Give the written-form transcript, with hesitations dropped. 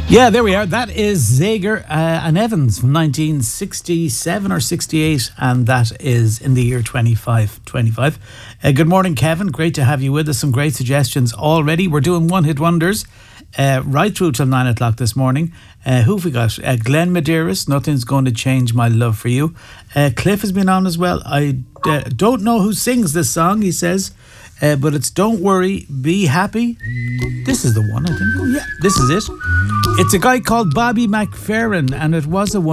Yeah, there we are. That is Zager and Evans from 1967 or 68, and that is in the year 25. Good morning, Kevin. Great to have you with us. Some great suggestions already. We're doing one-hit wonders right through till 9 o'clock this morning. Who have we got? Glenn Medeiros, Nothing's Going to Change My Love for You. Cliff has been on as well. I don't know who sings this song, he says, but it's Don't Worry, Be Happy. This is the one, I think. Oh, yeah, this is it. It's a guy called Bobby McFerrin, and it was a